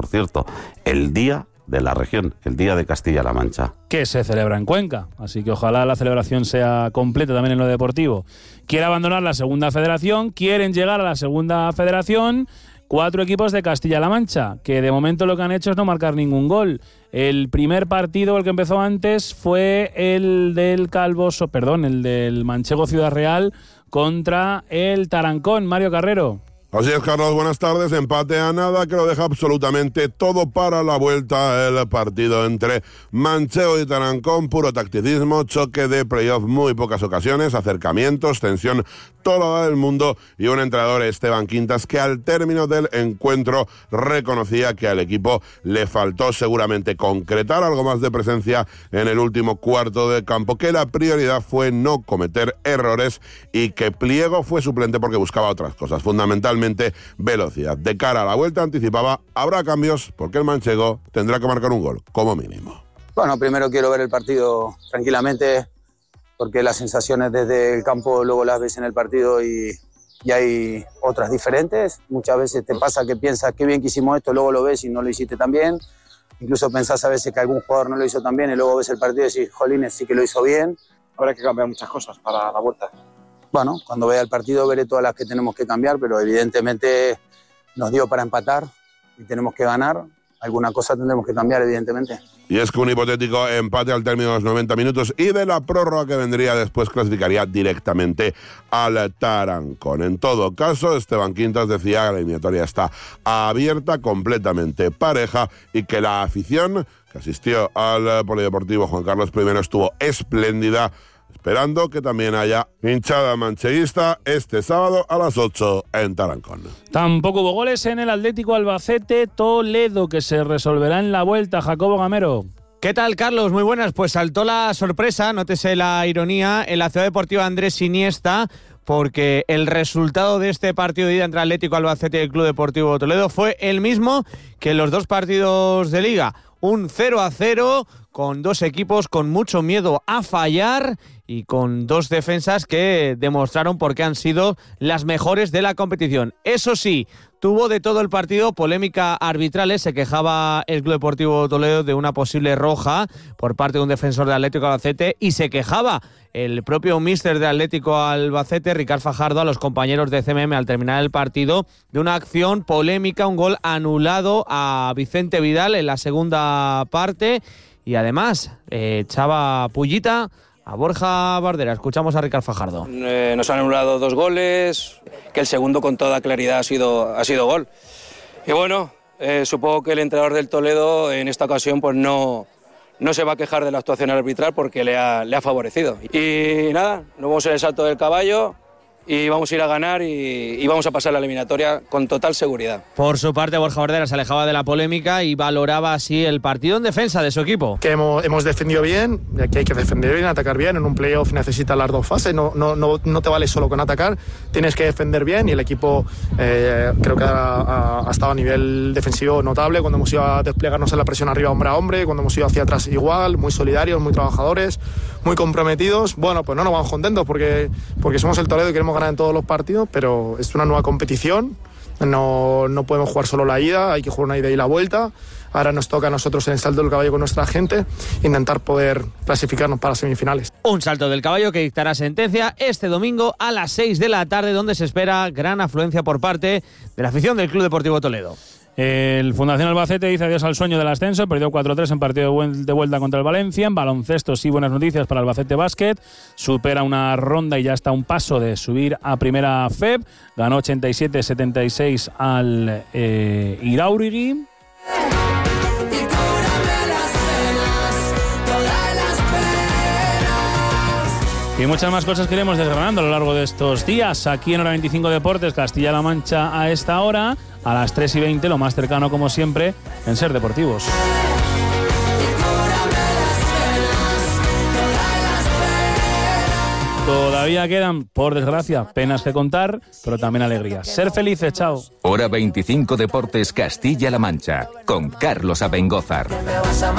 cierto, el día de la región, el Día de Castilla-La Mancha. Que se celebra en Cuenca, así que ojalá la celebración sea completa también en lo deportivo. Quiere abandonar la segunda federación, quieren llegar a la segunda federación 4 equipos de Castilla-La Mancha, que de momento lo que han hecho es no marcar ningún gol. El primer partido, el que empezó antes, fue el del el del Manchego Ciudad Real contra el Tarancón. Mario Carrero. Así es, Carlos, buenas tardes. Empate a nada que lo deja absolutamente todo para la vuelta. El partido entre Manchego y Tarancón, puro tacticismo, choque de playoff, muy pocas ocasiones, acercamientos, tensión toda del mundo y un entrenador, Esteban Quintas, que al término del encuentro reconocía que al equipo le faltó seguramente concretar algo más de presencia en el último cuarto de campo, que la prioridad fue no cometer errores y que Pliego fue suplente porque buscaba otras cosas, fundamentalmente velocidad. De cara a la vuelta, anticipaba, habrá cambios porque el manchego tendrá que marcar un gol, como mínimo. Bueno, primero quiero ver el partido tranquilamente, porque las sensaciones desde el campo luego las ves en el partido y hay otras diferentes. Muchas veces te pasa que piensas qué bien que hicimos esto, luego lo ves y no lo hiciste tan bien. Incluso pensás a veces que algún jugador no lo hizo tan bien y luego ves el partido y decís, jolines, sí que lo hizo bien. Habrá que cambiar muchas cosas para la vuelta. Bueno, cuando vea el partido veré todas las que tenemos que cambiar, pero evidentemente nos dio para empatar y tenemos que ganar. Alguna cosa tendremos que cambiar, evidentemente. Y es que un hipotético empate al término de los 90 minutos y de la prórroga que vendría después clasificaría directamente al Tarancón. En todo caso, Esteban Quintas decía que la eliminatoria está abierta, completamente pareja, y que la afición que asistió al Polideportivo Juan Carlos I estuvo espléndida, esperando que también haya hinchada mancheguista este sábado a las 8 en Tarancón. Tampoco hubo goles en el Atlético Albacete Toledo, que se resolverá en la vuelta. Jacobo Gamero. ¿Qué tal, Carlos? Muy buenas. Pues saltó la sorpresa, nótese la ironía, en la Ciudad Deportiva Andrés Iniesta, porque el resultado de este partido de ida entre Atlético Albacete y el Club Deportivo Toledo fue el mismo que en los dos partidos de Liga. Un 0-0, con dos equipos con mucho miedo a fallar y con dos defensas que demostraron por qué han sido las mejores de la competición. Eso sí, tuvo de todo el partido polémica arbitrales. Se quejaba el Club Deportivo Toledo de una posible roja por parte de un defensor de Atlético Albacete, y se quejaba el propio míster de Atlético Albacete, Ricard Fajardo, a los compañeros de CMM al terminar el partido de una acción polémica, un gol anulado a Vicente Vidal en la segunda parte, y además echaba pullita a Borja Bardera. Escuchamos a Ricard Fajardo. Nos han anulado 2 goles, que el segundo con toda claridad ha sido gol. Y bueno, supongo que el entrenador del Toledo en esta ocasión pues no se va a quejar de la actuación arbitral porque le ha favorecido. Y nada, nos vamos en el salto del caballo y vamos a ir a ganar y vamos a pasar la eliminatoria con total seguridad. Por su parte, Borja Bardera se alejaba de la polémica y valoraba así el partido en defensa de su equipo. Que hemos defendido bien, y aquí hay que defender bien, atacar bien. En un playoff necesitas las dos fases, no te vale solo con atacar, tienes que defender bien, y el equipo creo que ha estado a nivel defensivo notable cuando hemos ido a desplegarnos en la presión arriba hombre a hombre, cuando hemos ido hacia atrás igual, muy solidarios, muy trabajadores, muy comprometidos. Bueno, pues no nos vamos contentos porque somos el Toledo y queremos ganar en todos los partidos, pero es una nueva competición, no podemos jugar solo la ida, hay que jugar una ida y la vuelta. Ahora nos toca a nosotros en el salto del caballo con nuestra gente intentar poder clasificarnos para semifinales. Un salto del caballo que dictará sentencia este domingo a las 6 de la tarde, donde se espera gran afluencia por parte de la afición del Club Deportivo Toledo. El Fundación Albacete dice adiós al sueño del ascenso, perdió 4-3 en partido de vuelta contra el Valencia. En baloncesto sí, buenas noticias para Albacete Básquet, supera una ronda y ya está a un paso de subir a primera FEB, ganó 87-76 al Iraurigi. Y muchas más cosas que iremos desgranando a lo largo de estos días. Aquí en Hora 25 Deportes, Castilla-La Mancha a esta hora, a las 3:20, lo más cercano como siempre en Ser Deportivos. Todavía quedan, por desgracia, penas que contar, pero también alegrías. Ser felices, chao. Hora 25 Deportes Castilla-La Mancha, con Carlos Abengózar.